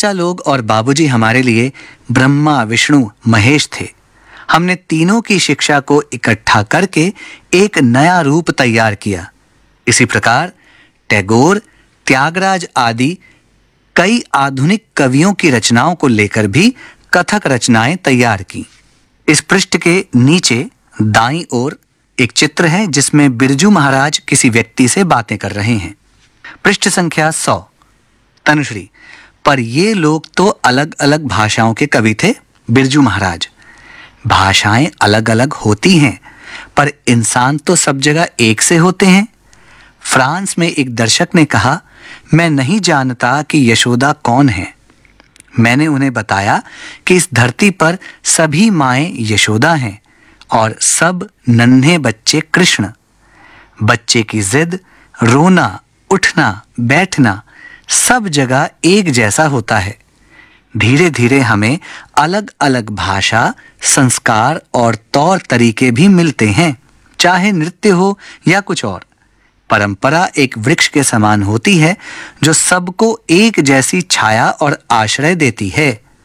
चाचा लोग और बाबूजी हमारे लिए ब्रह्मा, विष्णु, महेश थे। हमने तीनों की शिक्षा को इकट्ठा करके एक नया रूप तैयार किया। इसी प्रकार टैगोर, त्यागराज आदि कई आधुनिक कवियों की रचनाओं को लेकर भी कथक रचनाएं तैयार की। इस पृष्ठ के नीचे दाईं ओर एक चित्र है जिसमें बिरजू महाराज किसी व्यक्ति से बातें कर रहे हैं। पृष्ठ संख्या 100। तनुश्री, पर ये लोग तो अलग अलग भाषाओं के कवि थे। बिरजू महाराज, भाषाएं अलग अलग होती हैं पर इंसान तो सब जगह एक से होते हैं। फ्रांस में एक दर्शक ने कहा, मैं नहीं जानता कि यशोदा कौन है। मैंने उन्हें बताया कि इस धरती पर सभी माएं यशोदा हैं और सब नन्हे बच्चे कृष्ण। बच्चे की जिद, रोना, उठना, बैठना सब जगह एक जैसा होता है। धीरे धीरे हमें अलग अलग भाषा, संस्कार और तौर तरीके भी मिलते हैं, चाहे नृत्य हो या कुछ और। परंपरा एक वृक्ष के समान होती है जो सबको एक जैसी छाया और आश्रय देती है।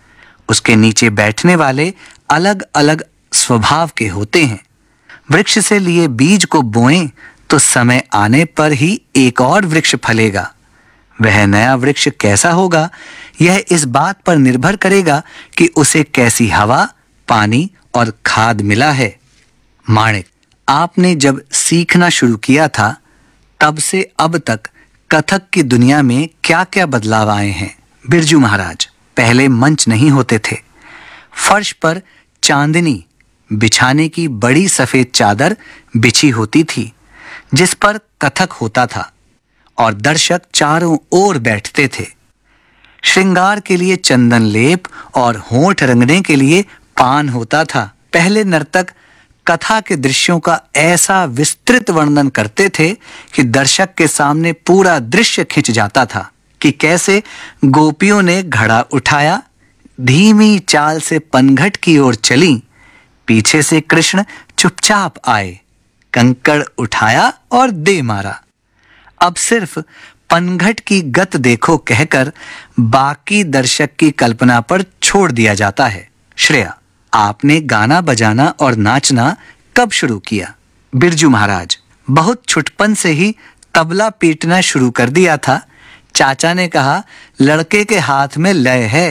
उसके नीचे बैठने वाले अलग अलग स्वभाव के होते हैं। वृक्ष से लिए बीज को बोएं तो समय आने पर ही एक और वृक्ष फलेगा। वह नया वृक्ष कैसा होगा, यह इस बात पर निर्भर करेगा कि उसे कैसी हवा, पानी और खाद मिला है। माणिक, आपने जब सीखना शुरू किया था तब से अब तक कथक की दुनिया में क्या-क्या बदलाव आए हैं? बिरजू महाराज, पहले मंच नहीं होते थे। फर्श पर चांदनी बिछाने की बड़ी सफेद चादर बिछी होती थी जिस पर कथक होता था और दर्शक चारों ओर बैठते थे। श्रृंगार के लिए चंदन लेप और होंठ रंगने के लिए पान होता था। पहले नर्तक कथा के दृश्यों का ऐसा विस्तृत वर्णन करते थे कि दर्शक के सामने पूरा दृश्य खिंच जाता था कि कैसे गोपियों ने घड़ा उठाया, धीमी चाल से पनघट की ओर चली, पीछे से कृष्ण चुपचाप आए, कंकड़ उठाया और दे मारा। अब सिर्फ पनघट की गत देखो कहकर बाकी दर्शक की कल्पना पर छोड़ दिया जाता है। श्रेया, आपने गाना बजाना और नाचना कब शुरू किया? बिरजू महाराज, बहुत छुटपन से ही तबला पीटना शुरू कर दिया था। चाचा ने कहा, लड़के के हाथ में लय है।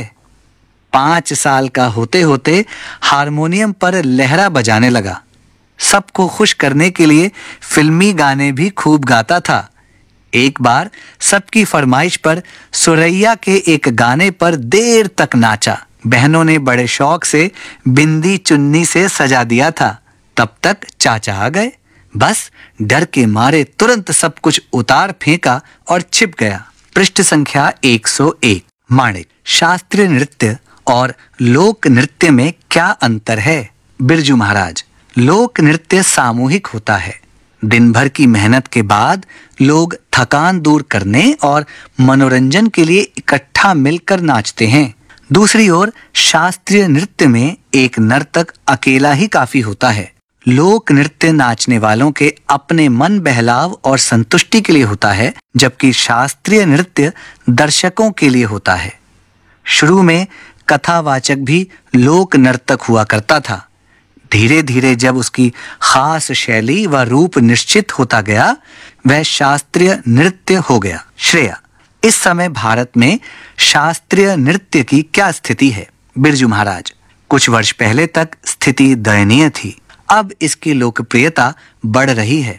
5 साल का होते होते हारमोनियम पर लहरा बजाने लगा। सबको खुश करने के लिए फिल्मी गाने भी खूब गाता था। एक बार सबकी फरमाइश पर सुरैया के एक गाने पर देर तक नाचा। बहनों ने बड़े शौक से बिंदी चुन्नी से सजा दिया था। तब तक चाचा आ गए। बस डर के मारे तुरंत सब कुछ उतार फेंका और छिप गया। पृष्ठ संख्या 101। माणिक, शास्त्रीय नृत्य और लोक नृत्य में क्या अंतर है? बिरजू महाराज, लोक नृत्य सामूहिक होता है। दिन भर की मेहनत के बाद लोग थकान दूर करने और मनोरंजन के लिए इकट्ठा मिलकर नाचते हैं। दूसरी ओर शास्त्रीय नृत्य में एक नर्तक अकेला ही काफी होता है। लोक नृत्य नाचने वालों के अपने मन बहलाव और संतुष्टि के लिए होता है, जबकि शास्त्रीय नृत्य दर्शकों के लिए होता है। शुरू में कथावाचक भी लोक नर्तक हुआ करता था। धीरे धीरे जब उसकी खास शैली व रूप निश्चित होता गया, वह शास्त्रीय नृत्य हो गया। श्रेया, इस समय भारत में शास्त्रीय नृत्य की क्या स्थिति है? बिरजू महाराज, कुछ वर्ष पहले तक स्थिति दयनीय थी। अब इसकी लोकप्रियता बढ़ रही है,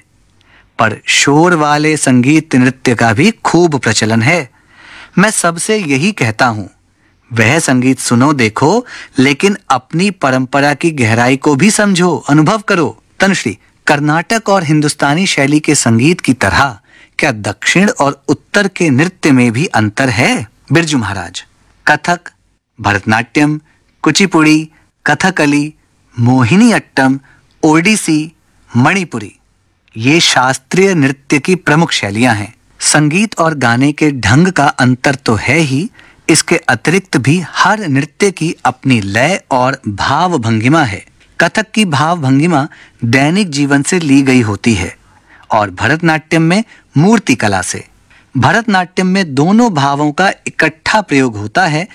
पर शोर वाले संगीत नृत्य का भी खूब प्रचलन है। मैं सबसे यही कहता हूँ, वह संगीत सुनो देखो, लेकिन अपनी परंपरा की गहराई को भी समझो, अनुभव करो। तनुश्री, कर्नाटक और हिंदुस्तानी शैली के संगीत की तरह क्या दक्षिण और उत्तर के नृत्य में भी अंतर है? बिरजू महाराज, कथक, भरतनाट्यम, कुचिपुड़ी, कथकली, मोहिनी अट्टम, ओडिसी, मणिपुरी, ये शास्त्रीय नृत्य की प्रमुख शैलियां हैं। संगीत और गाने के ढंग का अंतर तो है ही, इसके अतिरिक्त भी हर नृत्य की अपनी लय और भाव भंगिमा है। कथक की भाव भंगिमा दैनिक जीवन से ली गई होती है और भरतनाट्यम में मूर्ति कला से। भरतनाट्यम में दोनों भावों का इकट्ठा प्रयोग होता है,